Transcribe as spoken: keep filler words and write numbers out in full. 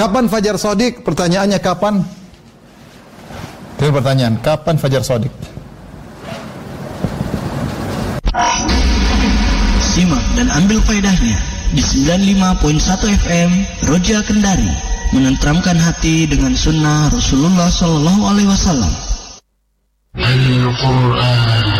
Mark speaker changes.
Speaker 1: Kapan fajar shadiq? Pertanyaannya kapan? Itu pertanyaan, kapan fajar shadiq?
Speaker 2: Simak dan ambil faedahnya di sembilan puluh lima koma satu F M Roja Kendari, menenteramkan hati dengan sunnah Rasulullah Sallallahu Alaihi Wasallam. Al-Quran